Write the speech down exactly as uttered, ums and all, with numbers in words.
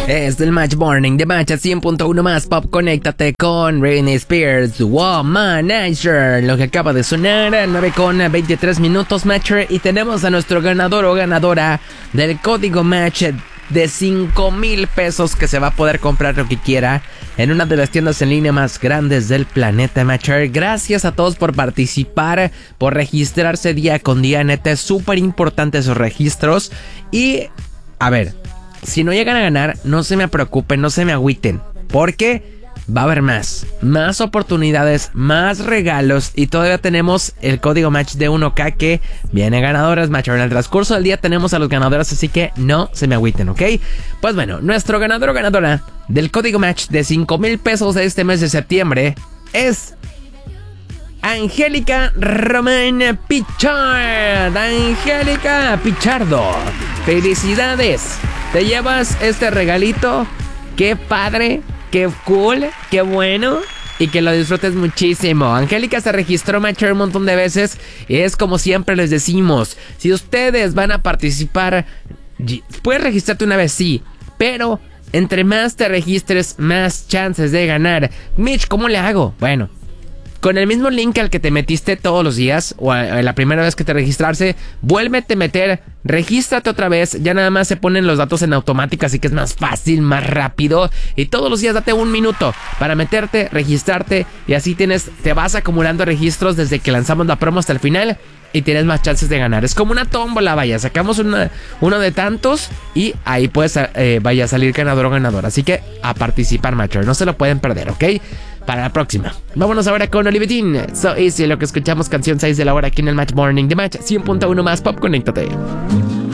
Es el Match Morning de Match a cien punto uno más Pop. Conéctate con Britney Spears, Womanizer. Lo que acaba de sonar a nueve con veintitrés minutos, Matcher. Y tenemos a nuestro ganador o ganadora del código Match de cinco mil pesos, que se va a poder comprar lo que quiera en una de las tiendas en línea más grandes del planeta, Matcher. Gracias a todos por participar, por registrarse día con día. Neta, es súper importante esos registros. Y, a ver, si no llegan a ganar, no se me preocupen, no se me agüiten, porque va a haber más, más oportunidades, más regalos, y todavía tenemos el código Match de uno K que viene ganadores, Match. En el transcurso del día tenemos a los ganadores, así que no se me agüiten, ¿ok? Pues bueno, nuestro ganador o ganadora del código Match de cinco mil pesos de este mes de septiembre es Angélica Román Pichard. Angélica Pichardo, felicidades. Te llevas este regalito. Qué padre, qué cool, qué bueno, y que lo disfrutes muchísimo. Angélica se registró, Matcher, un montón de veces, y es como siempre les decimos: si ustedes van a participar, puedes registrarte una vez, sí, pero entre más te registres, más chances de ganar. Mitch, ¿cómo le hago? Bueno, con el mismo link al que te metiste todos los días, o a, a la primera vez que te registrarse, vuélvete a meter, regístrate otra vez. Ya nada más se ponen los datos en automática, así que es más fácil, más rápido. Y todos los días date un minuto para meterte, registrarte, y así tienes, te vas acumulando registros desde que lanzamos la promo hasta el final, y tienes más chances de ganar. Es como una tómbola, vaya, sacamos una, uno de tantos, y ahí puedes, eh, vaya a salir ganador o ganador. Así que a participar, Matcher, no se lo pueden perder, ¿ok? Para la próxima. Vámonos ahora con Olivetín. So Easy, lo que escuchamos, canción seis de la hora aquí en el Match Morning de Match cien punto uno más Pop. Conéctate.